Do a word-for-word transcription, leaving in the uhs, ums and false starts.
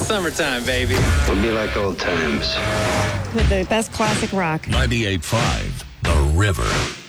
Summertime, baby. It'll be like old times. With the best classic rock. ninety-eight point five, The River.